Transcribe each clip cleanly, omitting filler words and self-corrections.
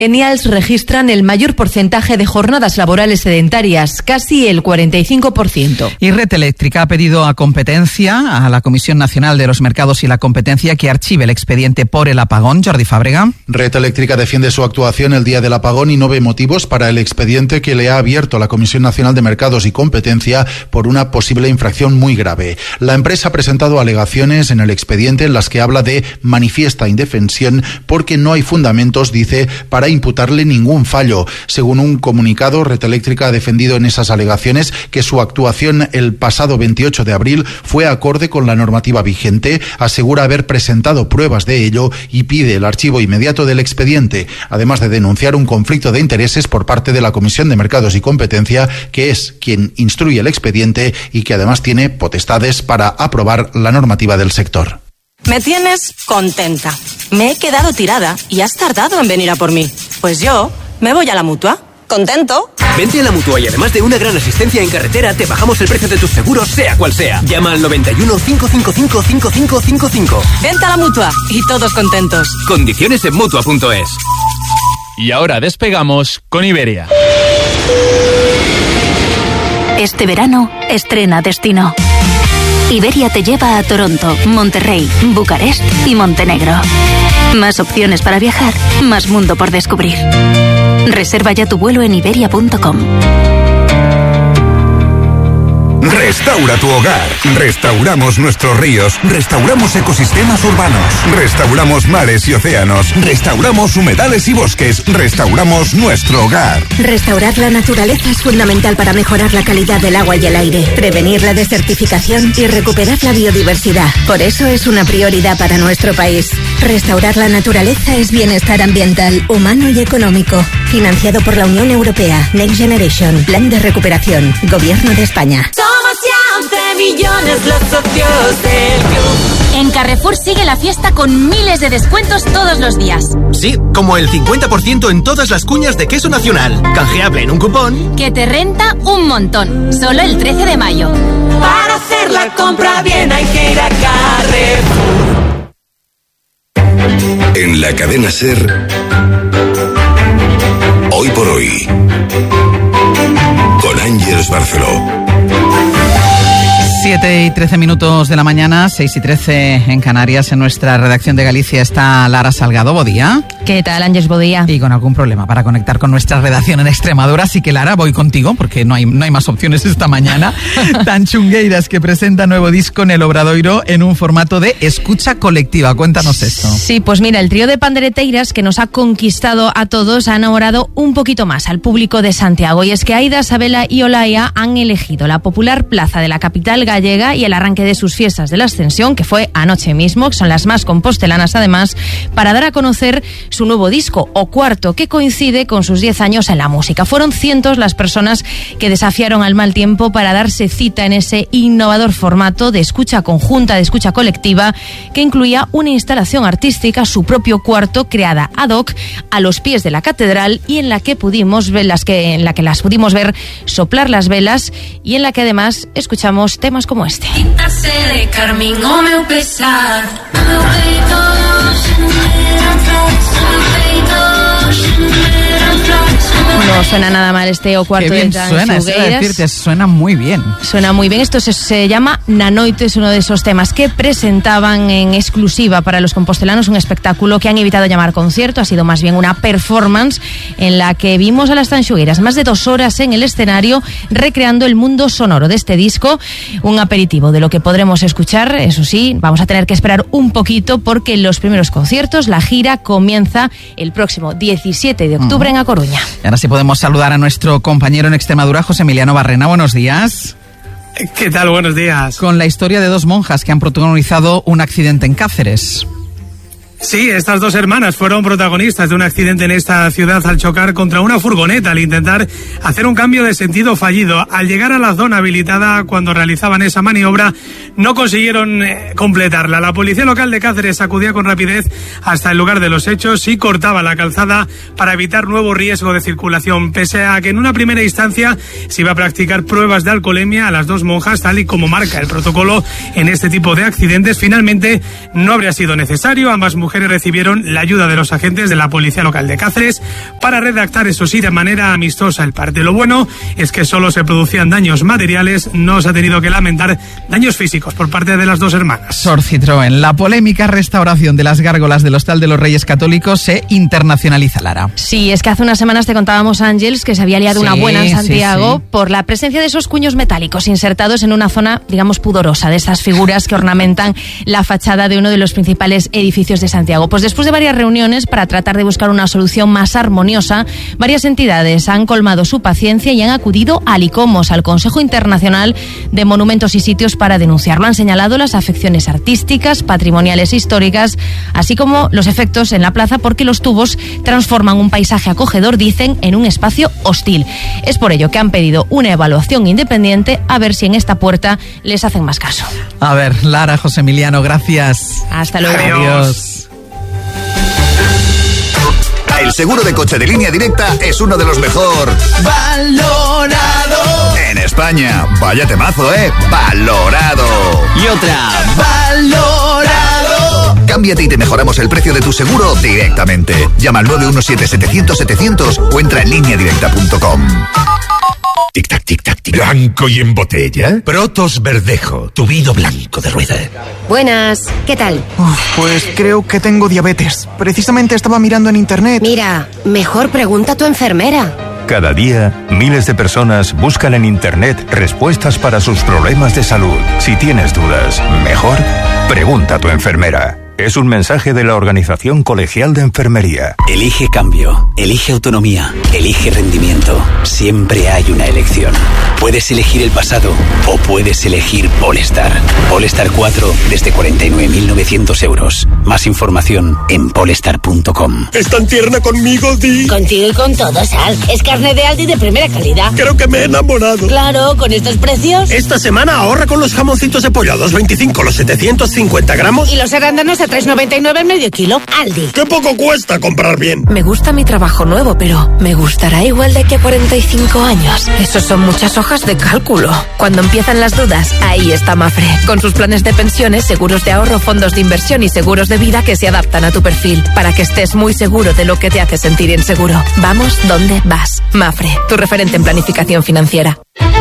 Millennials registran el mayor porcentaje de jornadas laborales sedentarias, casi el 45%. Y Red Eléctrica ha pedido a Competencia, a la Comisión Nacional de los Mercados y la Competencia, que archive el expediente por el apagón. Jordi Fábrega. Red Eléctrica defiende su actuación el día del apagón y no ve motivos para el expediente que le ha abierto la Comisión Nacional de Mercados y Competencia por una posible infracción muy grave. La empresa ha presentado alegaciones en el expediente en las que habla de manifiesta indefensión porque no hay fundamentos, dice, para imputarle ningún fallo. Según un comunicado, Red Eléctrica ha defendido en esas alegaciones que su actuación el pasado 28 de abril fue acorde con la normativa vigente, asegura haber presentado pruebas de ello y pide el archivo inmediato del expediente, además de denunciar un conflicto de intereses por parte de la Comisión de Mercados y Competencia, que es quien instruye el expediente y que además tiene potestades para aprobar la normativa del sector. Me tienes contenta. Me he quedado tirada y has tardado en venir a por mí. Pues yo me voy a la Mutua. ¿Contento? Vente a la Mutua y además de una gran asistencia en carretera, te bajamos el precio de tus seguros, sea cual sea. Llama al 91 555 5555. Vente a la Mutua y todos contentos. Condiciones en Mutua.es. Y ahora despegamos con Iberia. Este verano, estrena destino. Iberia te lleva a Toronto, Monterrey, Bucarest y Montenegro. Más opciones para viajar, más mundo por descubrir. Reserva ya tu vuelo en iberia.com. Restaura tu hogar. Restauramos nuestros ríos. Restauramos ecosistemas urbanos. Restauramos mares y océanos. Restauramos humedales y bosques. Restauramos nuestro hogar. Restaurar la naturaleza es fundamental para mejorar la calidad del agua y el aire, prevenir la desertificación y recuperar la biodiversidad. Por eso es una prioridad para nuestro país. Restaurar la naturaleza es bienestar ambiental, humano y económico. Financiado por la Unión Europea. Next Generation. Plan de recuperación. Gobierno de España. Somos ya 11 millones los socios del club. En Carrefour sigue la fiesta con miles de descuentos todos los días. Sí, como el 50% en todas las cuñas de queso nacional. Canjeable en un cupón que te renta un montón. Solo el 13 de mayo. Para hacer la compra bien hay que ir a Carrefour. En la cadena SER, Hoy por Hoy, con Ángeles Barceló. 7:13 de la mañana, 6:13 en Canarias. En nuestra redacción de Galicia está Lara Salgado. Buen día. ¿Qué tal, Ángeles? Buen día. Y con algún problema para conectar con nuestra redacción en Extremadura. Así que, Lara, voy contigo porque no hay más opciones esta mañana. Tanchungueiras, que presenta nuevo disco en el Obradoiro en un formato de escucha colectiva. Cuéntanos esto. Sí, pues mira, el trío de pandereteiras que nos ha conquistado a todos ha enamorado un poquito más al público de Santiago. Y es que Aida, Sabela y Olaya han elegido la popular plaza de la capital gallega y el arranque de sus fiestas de la Ascensión, que fue anoche mismo, que son las más compostelanas además, para dar a conocer su nuevo disco, O Cuarto, que coincide con sus 10 años en la música. Fueron cientos las personas que desafiaron al mal tiempo para darse cita en ese innovador formato de escucha conjunta, de escucha colectiva, que incluía una instalación artística, su propio cuarto, creada ad hoc a los pies de la catedral y en la que pudimos ver las pudimos ver soplar las velas y en la que además escuchamos temas como este. No suena nada mal este O Cuarto de Tanxugueiras. Suena muy bien. Suena muy bien. Esto se llama Nanoite, es uno de esos temas que presentaban en exclusiva para los compostelanos, un espectáculo que han evitado llamar concierto, ha sido más bien una performance en la que vimos a las Tanxugueiras más de 2 horas en el escenario recreando el mundo sonoro de este disco, un aperitivo de lo que podremos escuchar. Eso sí, vamos a tener que esperar un poquito porque los primeros conciertos, la gira, comienza el próximo 17 de octubre en A Coruña. Y ahora sí podemos saludar a nuestro compañero en Extremadura, José Emiliano Barrena. Buenos días. ¿Qué tal? Buenos días. Con la historia de 2 monjas que han protagonizado un accidente en Cáceres. Sí, estas 2 hermanas fueron protagonistas de un accidente en esta ciudad al chocar contra una furgoneta al intentar hacer un cambio de sentido fallido. Al llegar a la zona habilitada cuando realizaban esa maniobra, no consiguieron completarla. La policía local de Cáceres acudía con rapidez hasta el lugar de los hechos y cortaba la calzada para evitar nuevo riesgo de circulación. Pese a que en una primera instancia se iba a practicar pruebas de alcoholemia a las 2 monjas, tal y como marca el protocolo en este tipo de accidentes, finalmente no habría sido necesario. Ambas mujeres mujeres recibieron la ayuda de los agentes de la Policía Local de Cáceres para redactar, eso sí, de manera amistosa el parte. Lo bueno es que solo se producían daños materiales, no se ha tenido que lamentar daños físicos por parte de las dos hermanas. Sor Citroën, la polémica restauración de las gárgolas del Hostal de los Reyes Católicos se internacionaliza, Lara. Sí, es que hace unas semanas te contábamos, Ángeles, que se había liado una buena en Santiago por la presencia de esos cuños metálicos insertados en una zona, digamos, pudorosa, de estas figuras que ornamentan la fachada de uno de los principales edificios de Santiago. Pues después de varias reuniones para tratar de buscar una solución más armoniosa, varias entidades han colmado su paciencia y han acudido al ICOMOS, al Consejo Internacional de Monumentos y Sitios, para denunciarlo. Han señalado las afecciones artísticas, patrimoniales e históricas, así como los efectos en la plaza, porque los tubos transforman un paisaje acogedor, dicen, en un espacio hostil. Es por ello que han pedido una evaluación independiente, a ver si en esta puerta les hacen más caso. A ver, Lara, José Emiliano, gracias. Hasta luego. Adiós. El seguro de coche de Línea Directa es uno de los mejor valorado en España. Vaya temazo, valorado. Y otra, valorado. Cámbiate y te mejoramos el precio de tu seguro directamente. Llama al 917-700-700 o entra en lineadirecta.com. Tic-tac, tic-tac, tic. ¿Blanco y en botella? Protos Verdejo, tu vino blanco de rueda. Buenas, ¿qué tal? Pues creo que tengo diabetes. Precisamente estaba mirando en internet. Mira, mejor pregunta a tu enfermera. Cada día, miles de personas buscan en internet respuestas para sus problemas de salud. Si tienes dudas, mejor pregunta a tu enfermera. Es un mensaje de la Organización Colegial de Enfermería. Elige cambio, elige autonomía, elige rendimiento. Siempre hay una elección. Puedes elegir el pasado o puedes elegir Polestar. Polestar 4 desde 49.900 euros. Más información en polestar.com. ¿Es tan tierna conmigo, Di? Contigo y con todo, Sal. Es carne de Aldi de primera calidad. Creo que me he enamorado. Claro, con estos precios. Esta semana ahorra con los jamoncitos de pollo a 2,25 los 750 gramos. Y los arándanos a 3,99 el medio kilo. Aldi. ¡Qué poco cuesta comprar bien! Me gusta mi trabajo nuevo, pero ¿me gustará igual de aquí a 45 años? Esos son muchas hojas de cálculo. Cuando empiezan las dudas, ahí está Mafre. Con sus planes de pensiones, seguros de ahorro, fondos de inversión y seguros de vida que se adaptan a tu perfil, para que estés muy seguro de lo que te hace sentir inseguro. Vamos donde vas. Mafre, tu referente en planificación financiera.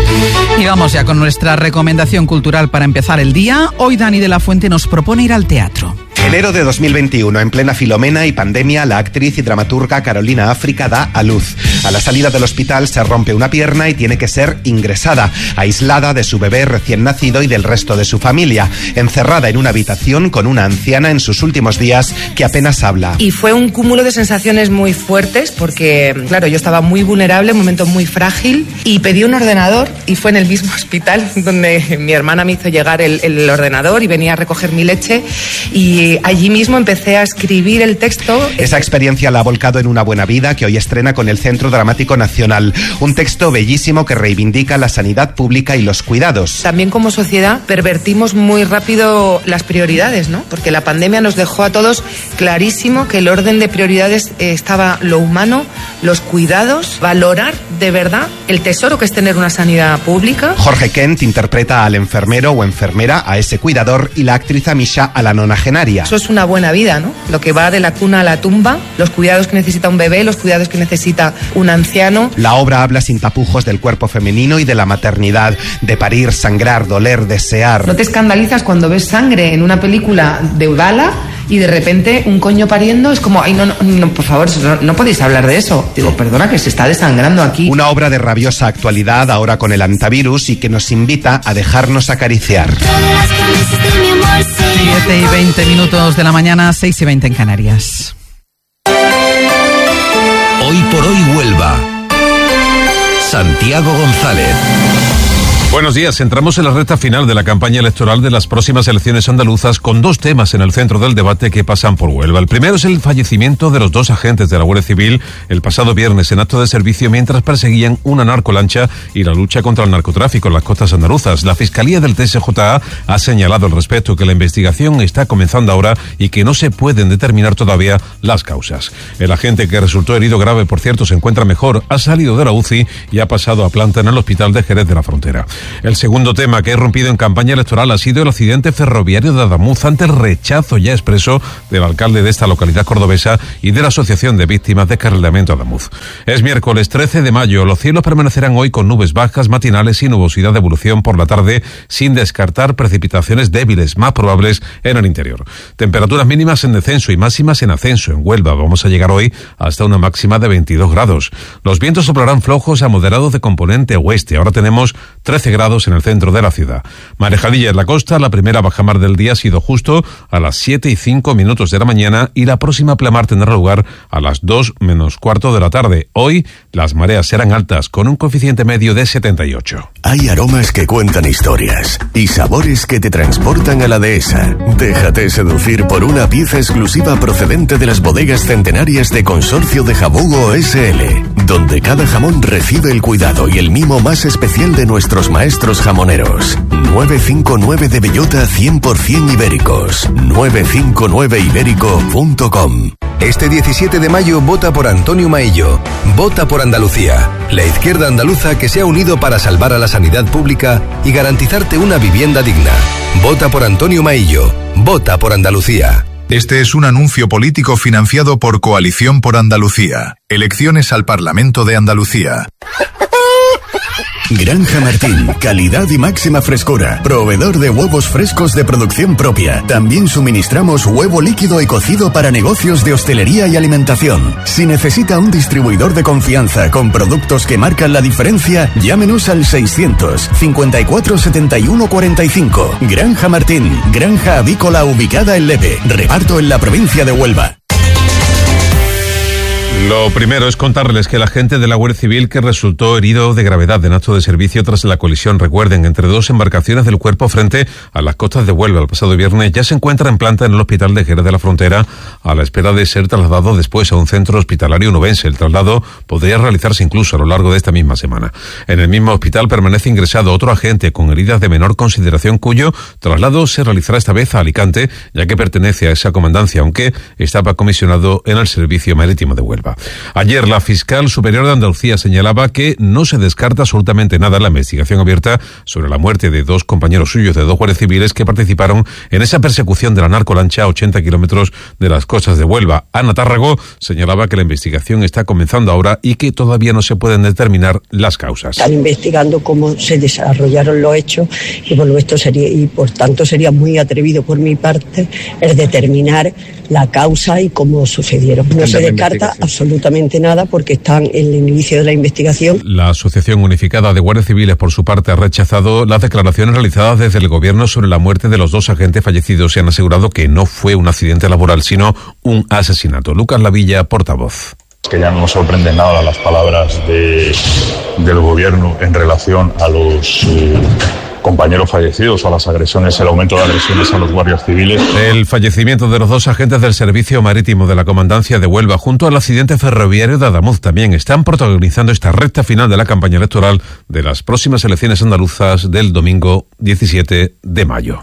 Y vamos ya con nuestra recomendación cultural para empezar el día. Hoy Dani de la Fuente nos propone ir al teatro. Enero de 2021, en plena Filomena y pandemia, la actriz y dramaturga Carolina África da a luz. A la salida del hospital se rompe una pierna y tiene que ser ingresada, aislada de su bebé recién nacido y del resto de su familia, encerrada en una habitación con una anciana en sus últimos días que apenas habla. Y fue un cúmulo de sensaciones muy fuertes porque, claro, yo estaba muy vulnerable, un momento muy frágil, y pedí un ordenador y fue en el mismo hospital donde mi hermana me hizo llegar el ordenador y venía a recoger mi leche, y allí mismo empecé a escribir el texto. Esa experiencia la ha volcado en Una buena vida, que hoy estrena con el Centro Dramático Nacional. Un texto bellísimo que reivindica la sanidad pública y los cuidados. También como sociedad pervertimos muy rápido las prioridades, ¿no? Porque la pandemia nos dejó a todos clarísimo que el orden de prioridades estaba lo humano, los cuidados, valorar de verdad el tesoro que es tener una sanidad pública. Jorge Kent interpreta al enfermero o enfermera, a ese cuidador, y la actriz Amisha a la nonagenaria. Eso es una buena vida, ¿no? Lo que va de la cuna a la tumba, los cuidados que necesita un bebé, los cuidados que necesita un anciano. La obra habla sin tapujos del cuerpo femenino y de la maternidad, de parir, sangrar, doler, desear. ¿No te escandalizas cuando ves sangre en una película de bala y de repente un coño pariendo? Es como, ay, no, por favor, no podéis hablar de eso. Digo, perdona, que se está desangrando aquí. Una obra de rabiosa actualidad, ahora con el antivirus, y que nos invita a dejarnos acariciar. 7:20 de la mañana, 6:20 en Canarias. Hoy por hoy Huelva. Santiago González. Buenos días. Entramos en la recta final de la campaña electoral de las próximas elecciones andaluzas, con dos temas en el centro del debate que pasan por Huelva. El primero es el fallecimiento de los dos agentes de la Guardia Civil el pasado viernes en acto de servicio mientras perseguían una narcolancha y la lucha contra el narcotráfico en las costas andaluzas. La Fiscalía del TSJA ha señalado al respecto que la investigación está comenzando ahora y que no se pueden determinar todavía las causas. El agente, que resultó herido grave, por cierto, se encuentra mejor, ha salido de la UCI y ha pasado a planta en el hospital de Jerez de la Frontera. El segundo tema que ha irrumpido en campaña electoral ha sido el accidente ferroviario de Adamuz ante el rechazo ya expreso del alcalde de esta localidad cordobesa y de la Asociación de Víctimas de Descarrilamiento Adamuz. Es miércoles 13 de mayo. Los cielos permanecerán hoy con nubes bajas matinales y nubosidad de evolución por la tarde, sin descartar precipitaciones débiles más probables en el interior. Temperaturas mínimas en descenso y máximas en ascenso. En Huelva vamos a llegar hoy hasta una máxima de 22 grados. Los vientos soplarán flojos a moderados de componente oeste. Ahora tenemos 13 grados en el centro de la ciudad. Marejadilla en la costa. La primera bajamar del día ha sido justo a las 7:05 de la mañana y la próxima pleamar tendrá lugar a las 2 menos cuarto de la tarde. Hoy las mareas serán altas con un coeficiente medio de 78. Hay aromas que cuentan historias y sabores que te transportan a la dehesa. Déjate seducir por una pieza exclusiva procedente de las bodegas centenarias de Consorcio de Jabugo SL, donde cada jamón recibe el cuidado y el mimo más especial de nuestros maestros jamoneros. 959 de bellota 100% ibéricos. 959ibérico.com. Este 17 de mayo vota por Antonio Maillo. Vota por Andalucía, la izquierda andaluza que se ha unido para salvar a la sanidad pública y garantizarte una vivienda digna. Vota por Antonio Maillo. Vota por Andalucía. Este es un anuncio político financiado por Coalición por Andalucía. Elecciones al Parlamento de Andalucía. Granja Martín, calidad y máxima frescura. Proveedor de huevos frescos de producción propia. También suministramos huevo líquido y cocido para negocios de hostelería y alimentación. Si necesita un distribuidor de confianza con productos que marcan la diferencia, llámenos al 600 54 71 45. Granja Martín, granja avícola ubicada en Leve. Reparto en la provincia de Huelva. Lo primero es contarles que el agente de la Guardia Civil que resultó herido de gravedad en acto de servicio tras la colisión, recuerden, entre dos embarcaciones del cuerpo frente a las costas de Huelva el pasado viernes, ya se encuentra en planta en el hospital de Jerez de la Frontera a la espera de ser trasladado después a un centro hospitalario nubense. El traslado podría realizarse incluso a lo largo de esta misma semana. En el mismo hospital permanece ingresado otro agente con heridas de menor consideración cuyo traslado se realizará esta vez a Alicante, ya que pertenece a esa comandancia, aunque estaba comisionado en el Servicio Marítimo de Huelva. Ayer la fiscal superior de Andalucía señalaba que no se descarta absolutamente nada en la investigación abierta sobre la muerte de dos compañeros suyos, de dos guardias civiles que participaron en esa persecución de la narcolancha a 80 kilómetros de las costas de Huelva. Ana Tárrago señalaba que la investigación está comenzando ahora y que todavía no se pueden determinar las causas. Están investigando cómo se desarrollaron los hechos y por tanto sería muy atrevido por mi parte el determinar la causa y cómo sucedieron. No se descarta absolutamente nada porque están en el inicio de la investigación. La Asociación Unificada de Guardias Civiles, por su parte, ha rechazado las declaraciones realizadas desde el gobierno sobre la muerte de los dos agentes fallecidos y han asegurado que no fue un accidente laboral, sino un asesinato. Lucas Lavilla, portavoz. Que ya no nos sorprenden nada las palabras del gobierno en relación a los compañeros fallecidos o a las agresiones, el aumento de agresiones a los guardias civiles. El fallecimiento de los dos agentes del Servicio Marítimo de la Comandancia de Huelva junto al accidente ferroviario de Adamuz también están protagonizando esta recta final de la campaña electoral de las próximas elecciones andaluzas del domingo 17 de mayo.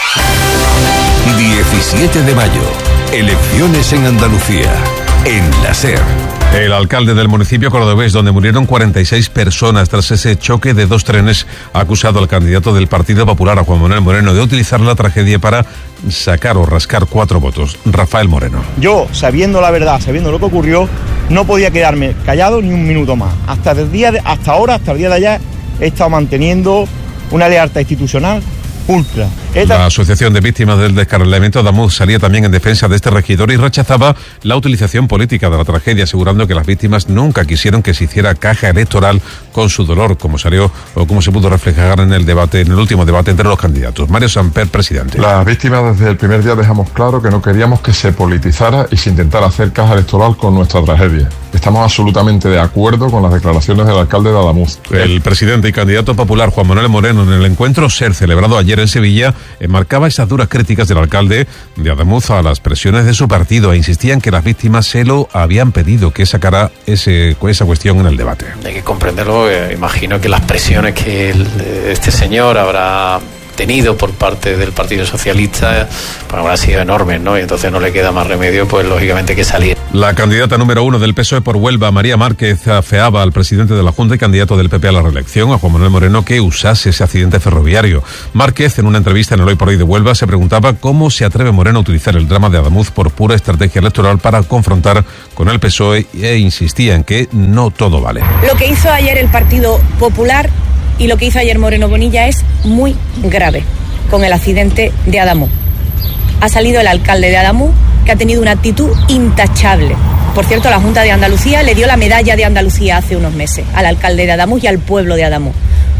17 de mayo. Elecciones en Andalucía. En la SER. El alcalde del municipio cordobés, donde murieron 46 personas tras ese choque de dos trenes, ha acusado al candidato del Partido Popular, a Juan Manuel Moreno, de utilizar la tragedia para sacar o rascar 4 votos. Rafael Moreno. Yo, sabiendo la verdad, sabiendo lo que ocurrió, no podía quedarme callado ni un minuto más. Hasta el día de ayer, he estado manteniendo una lealtad institucional ultra. La Asociación de Víctimas del Descarrilamiento Adamuz salía también en defensa de este regidor y rechazaba la utilización política de la tragedia, asegurando que las víctimas nunca quisieron que se hiciera caja electoral con su dolor, como salió o como se pudo reflejar en el último debate entre los candidatos. Mario Samper, presidente. Las víctimas desde el primer día dejamos claro que no queríamos que se politizara y se intentara hacer caja electoral con nuestra tragedia. Estamos absolutamente de acuerdo con las declaraciones del alcalde de Adamuz. El presidente y candidato popular Juan Manuel Moreno, en el encuentro SER celebrado ayer en Sevilla, enmarcaba esas duras críticas del alcalde de Adamuz a las presiones de su partido e insistía en que las víctimas se lo habían pedido que sacara esa cuestión en el debate. Hay que comprenderlo, imagino que las presiones que este señor habrá tenido por parte del Partido Socialista, pues habrá sido enormes, ¿no? Y entonces no le queda más remedio, pues lógicamente, que salir. La candidata número 1 del PSOE por Huelva, María Márquez, afeaba al presidente de la Junta y candidato del PP a la reelección, a Juan Manuel Moreno, que usase ese accidente ferroviario. Márquez, en una entrevista en el Hoy por Hoy de Huelva, se preguntaba cómo se atreve Moreno a utilizar el drama de Adamuz por pura estrategia electoral para confrontar con el PSOE, e insistía en que no todo vale. Lo que hizo ayer el Partido Popular y lo que hizo ayer Moreno Bonilla es muy grave con el accidente de Adamuz. Ha salido el alcalde de Adamuz, que ha tenido una actitud intachable. Por cierto, la Junta de Andalucía le dio la medalla de Andalucía hace unos meses al alcalde de Adamuz y al pueblo de Adamuz.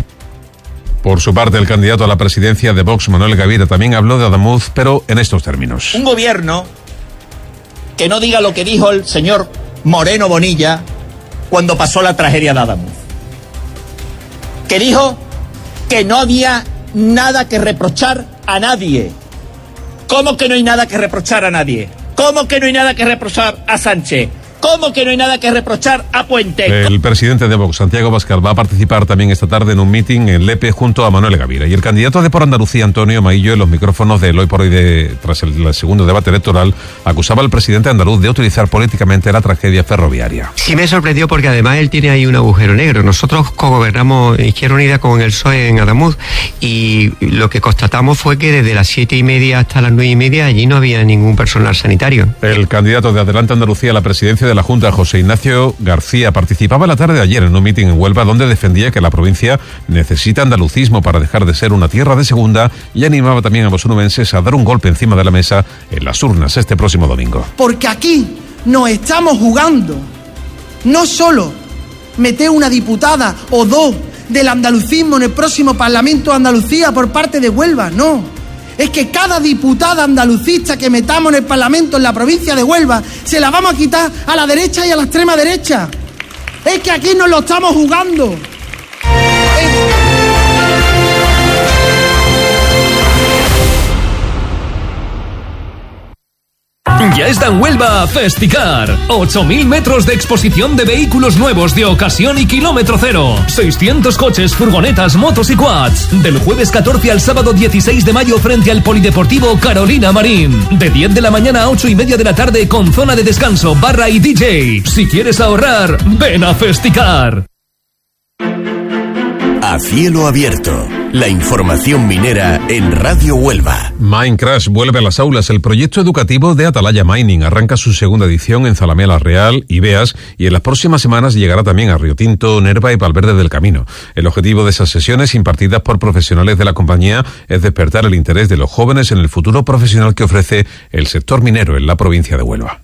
Por su parte, el candidato a la presidencia de Vox, Manuel Gavira, también habló de Adamuz, pero en estos términos. Un gobierno que no diga lo que dijo el señor Moreno Bonilla cuando pasó la tragedia de Adamuz. Que dijo que no había nada que reprochar a nadie. ¿Cómo que no hay nada que reprochar a nadie? ¿Cómo que no hay nada que reprochar a Sánchez? ¿Cómo que no hay nada que reprochar a Puente? El presidente de Vox, Santiago Abascal, va a participar también esta tarde en un mitin en Lepe junto a Manuel Gavira. Y el candidato de Por Andalucía, Antonio Maillo, en los micrófonos del Hoy por Hoy, tras el segundo debate electoral, acusaba al presidente andaluz de utilizar políticamente la tragedia ferroviaria. Sí me sorprendió porque además él tiene ahí un agujero negro. Nosotros cogobernamos Izquierda Unida con el PSOE en Adamuz y lo que constatamos fue que desde las 7:30 hasta las 9:30 allí no había ningún personal sanitario. El candidato de Adelante Andalucía a la presidencia de la Junta, José Ignacio García, participaba la tarde de ayer en un mitin en Huelva donde defendía que la provincia necesita andalucismo para dejar de ser una tierra de segunda, y animaba también a los onubenses a dar un golpe encima de la mesa en las urnas este próximo domingo. Porque aquí nos estamos jugando no solo meter una diputada o dos del andalucismo en el próximo Parlamento de Andalucía por parte de Huelva, no. Es que cada diputada andalucista que metamos en el Parlamento en la provincia de Huelva se la vamos a quitar a la derecha y a la extrema derecha. Es que aquí nos lo estamos jugando. Ya está en Huelva Festicar. 8.000 metros de exposición de vehículos nuevos de ocasión y kilómetro cero. 600 coches, furgonetas, motos y quads. Del jueves 14 al sábado 16 de mayo frente al Polideportivo Carolina Marín. De 10 de la mañana a 8:30 de la tarde con zona de descanso, barra y DJ. Si quieres ahorrar, ven a Festicar. A cielo abierto, la información minera en Radio Huelva. Minecraft vuelve a las aulas. El proyecto educativo de Atalaya Mining arranca su segunda edición en Zalamea la Real y Beas, y en las próximas semanas llegará también a Río Tinto, Nerva y Valverde del Camino. El objetivo de esas sesiones, impartidas por profesionales de la compañía, es despertar el interés de los jóvenes en el futuro profesional que ofrece el sector minero en la provincia de Huelva.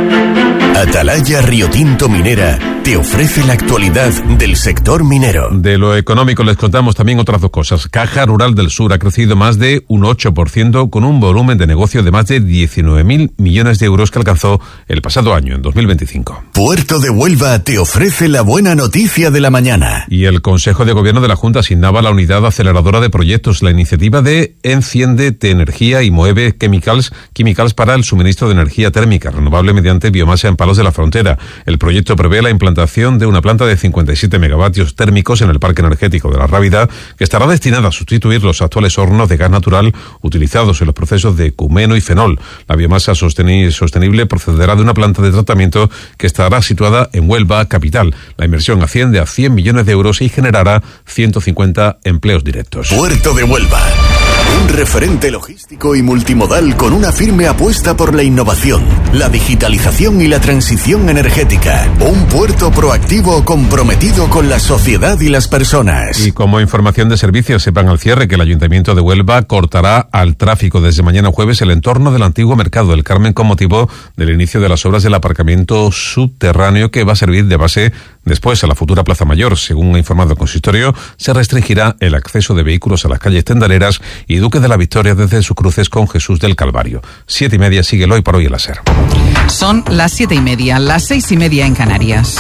Atalaya Río Tinto Minera te ofrece la actualidad del sector minero. De lo económico les contamos también otras dos cosas. Caja Rural del Sur ha crecido más de un 8% con un volumen de negocio de más de 19.000 millones de euros que alcanzó el pasado año, en 2025. Puerto de Huelva te ofrece la buena noticia de la mañana. Y el Consejo de Gobierno de la Junta asignaba a la unidad aceleradora de proyectos la iniciativa de Enciéndete Energía y Moeve Chemicals para el suministro de energía térmica renovable mediante biomasa en Palos de la Frontera. El proyecto prevé la implantación de una planta de 57 megavatios térmicos en el Parque Energético de la Rábida, que estará destinada a sustituir los actuales hornos de gas natural utilizados en los procesos de cumeno y fenol. La biomasa sostenible procederá de una planta de tratamiento que estará situada en Huelva capital. La inversión asciende a 100 millones de euros y generará 150 empleos directos. Puerto de Huelva, un referente logístico y multimodal con una firme apuesta por la innovación, la digitalización y la transición energética. Un puerto proactivo comprometido con la sociedad y las personas. Y como información de servicios, sepan al cierre que el Ayuntamiento de Huelva cortará al tráfico desde mañana jueves el entorno del antiguo Mercado del Carmen con motivo del inicio de las obras del aparcamiento subterráneo que va a servir de base después a la futura Plaza Mayor. Según ha informado el consistorio, se restringirá el acceso de vehículos a las calles Tendaleras y Duque de la Victoria desde sus cruces con Jesús del Calvario. 7:30 sigue el Hoy por Hoy el SER. Son las 7:30, las 6:30 en Canarias.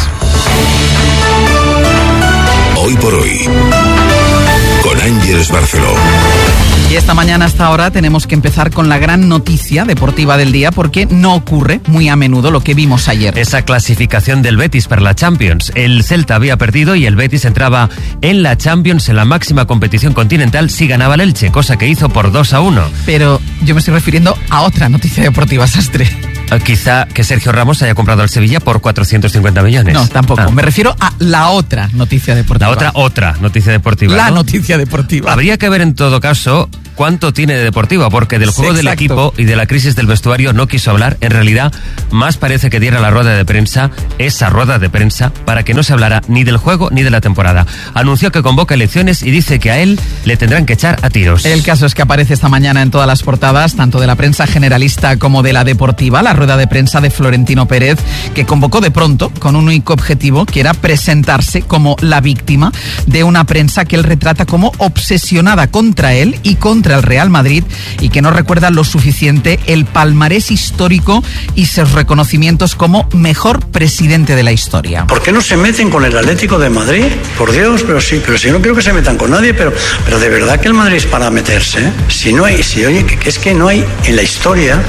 Hoy por Hoy, con Ángeles Barceló. Y esta mañana hasta ahora tenemos que empezar con la gran noticia deportiva del día, porque no ocurre muy a menudo lo que vimos ayer. Esa clasificación del Betis para la Champions. El Celta había perdido y el Betis entraba en la Champions, en la máxima competición continental, si ganaba el Elche, cosa que hizo por 2-1. Pero yo me estoy refiriendo a otra noticia deportiva, Sastre. Quizá que Sergio Ramos haya comprado al Sevilla por 450 millones. No, tampoco. Me refiero a la otra noticia deportiva. La otra noticia deportiva. La noticia deportiva. Habría que ver en todo caso cuánto tiene de deportiva, porque del juego del equipo y de la crisis del vestuario no quiso hablar. En realidad, más parece que diera la rueda de prensa, esa rueda de prensa, para que no se hablara ni del juego ni de la temporada. Anunció que convoca elecciones y dice que a él le tendrán que echar a tiros. El caso es que aparece esta mañana en todas las portadas, tanto de la prensa generalista como de la deportiva, la rueda de prensa de Florentino Pérez, que convocó de pronto con un único objetivo, que era presentarse como la víctima de una prensa que él retrata como obsesionada contra él y contra el Real Madrid, y que no recuerda lo suficiente el palmarés histórico y sus reconocimientos como mejor presidente de la historia. ¿Por qué no se meten con el Atlético de Madrid? Por Dios, pero sí, yo no quiero que se metan con nadie, pero de verdad que el Madrid es para meterse, ¿eh? Si no hay, que es que no hay en la historia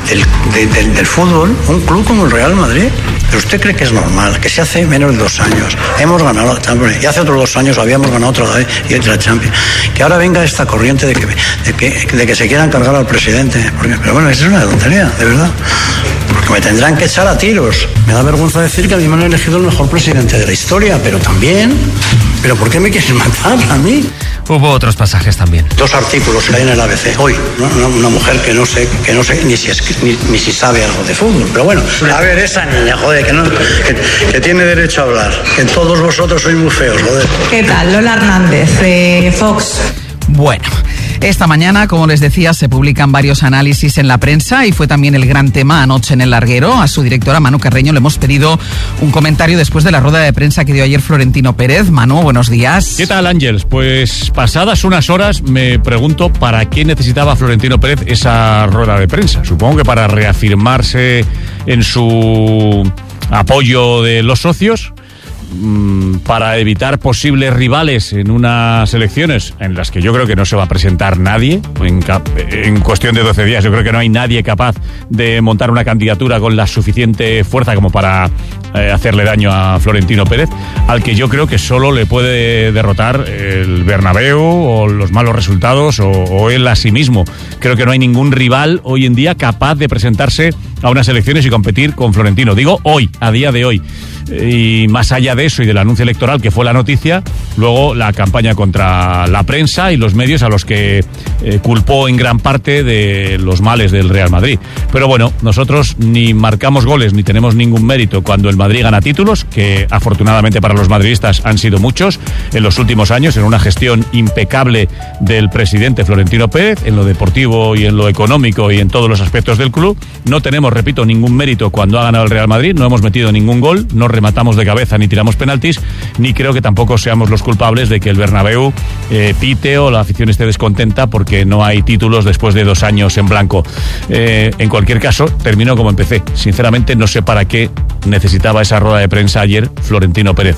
del fútbol un club como el Real Madrid. ¿Pero usted cree que es normal que si hace menos de 2 años hemos ganado la Champions y hace otros 2 años habíamos ganado otra vez y otra Champions, que ahora venga esta corriente de que se quieran cargar al presidente? Pero bueno, eso es una tontería, de verdad. Porque me tendrán que echar a tiros. Me da vergüenza decir que a mí me han elegido el mejor presidente de la historia, pero también... ¿Pero por qué me quieren matar a mí? Hubo otros pasajes también. 2 artículos que hay en el ABC hoy, ¿no? Una mujer que no sé ni si sabe algo de fútbol, pero bueno. A ver, esa niña, joder, que tiene derecho a hablar. Que todos vosotros sois muy feos, joder. ¿Qué tal? Lola Hernández, de Fox. Bueno, esta mañana, como les decía, se publican varios análisis en la prensa y fue también el gran tema anoche en El Larguero. A su directora, Manu Carreño, le hemos pedido un comentario después de la rueda de prensa que dio ayer Florentino Pérez. Manu, buenos días. ¿Qué tal, Ángels? Pues pasadas unas horas me pregunto para qué necesitaba Florentino Pérez esa rueda de prensa. Supongo que para reafirmarse en su apoyo de los socios, para evitar posibles rivales en unas elecciones en las que yo creo que no se va a presentar nadie en cuestión de 12 días. Yo creo que no hay nadie capaz de montar una candidatura con la suficiente fuerza como para hacerle daño a Florentino Pérez, al que yo creo que solo le puede derrotar el Bernabéu o los malos resultados o él a sí mismo. Creo que no hay ningún rival hoy en día capaz de presentarse a unas elecciones y competir con Florentino. Digo hoy, a día de hoy. Y más allá de eso y del anuncio electoral, que fue la noticia, luego la campaña contra la prensa y los medios, a los que culpó en gran parte de los males del Real Madrid. Pero bueno, nosotros ni marcamos goles ni tenemos ningún mérito cuando el Madrid gana títulos, que afortunadamente para los madridistas han sido muchos en los últimos años, en una gestión impecable del presidente Florentino Pérez, en lo deportivo y en lo económico y en todos los aspectos del club. No tenemos, repito, ningún mérito cuando ha ganado el Real Madrid, no hemos metido ningún gol, no rematamos de cabeza ni tiramos penaltis, ni creo que tampoco seamos los culpables de que el Bernabéu pite o la afición esté descontenta porque no hay títulos después de 2 años en blanco. En cualquier caso, termino como empecé. Sinceramente no sé para qué necesitaba esa rueda de prensa ayer Florentino Pérez.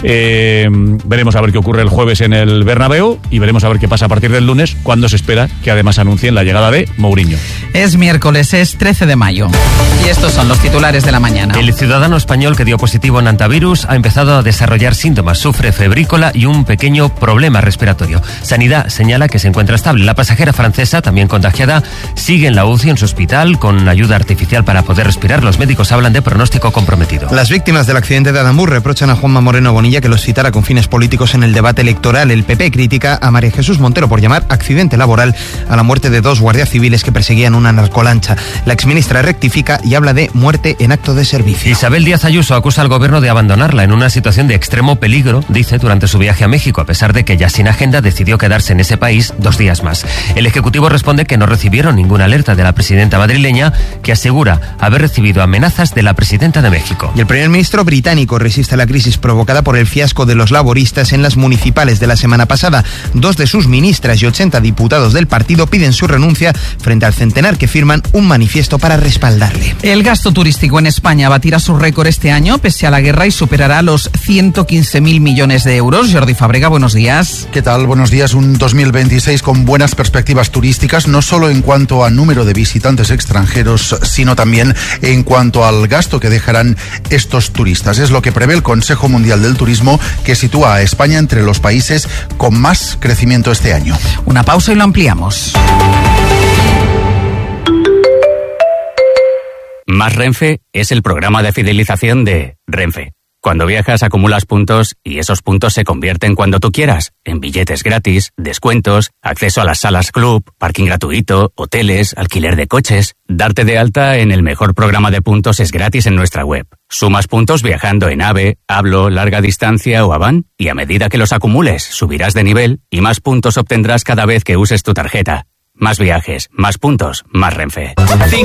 Veremos a ver qué ocurre el jueves en el Bernabéu y veremos a ver qué pasa a partir del lunes, cuando se espera que además anuncien la llegada de Mourinho. Es miércoles, es 13 de mayo. Y estos son los titulares de la mañana. El ciudadano español que dio positivo en antivirus ha empezado a desarrollar síntomas, sufre febrícola y un pequeño problema respiratorio. Sanidad señala que se encuentra estable. La pasajera francesa, también contagiada, sigue en la UCI en su hospital con ayuda artificial para poder respirar. Los médicos hablan de pronóstico comprometido. Las víctimas del accidente de Adamuz reprochan a Juanma Moreno Bonilla que los citara con fines políticos en el debate electoral. El PP critica a María Jesús Montero por llamar accidente laboral a la muerte de 2 guardias civiles que perseguían una narcolancha. La exministra rectifica y habla de muerte en acto de servicio. Isabel Díaz Ayuso acusa al gobierno de abandonarla en una situación de extremo peligro, dice, durante su viaje a México, a pesar de que ya sin agenda decidió quedarse en ese país 2 días más. El Ejecutivo responde que no recibieron ninguna alerta de la presidenta madrileña, que asegura haber recibido amenazas de la presidenta de México. México. Y el primer ministro británico resiste la crisis provocada por el fiasco de los laboristas en las municipales de la semana pasada. 2 de sus ministras y 80 diputados del partido piden su renuncia frente al centenar que firman un manifiesto para respaldarle. El gasto turístico en España batirá su récord este año pese a la guerra y superará los 115.000 millones de euros. Jordi Fàbrega, buenos días. ¿Qué tal? Buenos días. Un 2026 con buenas perspectivas turísticas, no solo en cuanto a número de visitantes extranjeros, sino también en cuanto al gasto que dejarán estos turistas. Es lo que prevé el Consejo Mundial del Turismo, que sitúa a España entre los países con más crecimiento este año. Una pausa y lo ampliamos. Más Renfe es el programa de fidelización de Renfe. Cuando viajas acumulas puntos y esos puntos se convierten cuando tú quieras en billetes gratis, descuentos, acceso a las salas club, parking gratuito, hoteles, alquiler de coches. Darte de alta en el mejor programa de puntos es gratis en nuestra web. Sumas puntos viajando en AVE, Hablo, Larga Distancia o Avan y a medida que los acumules subirás de nivel y más puntos obtendrás cada vez que uses tu tarjeta. Más viajes, más puntos, más Renfe.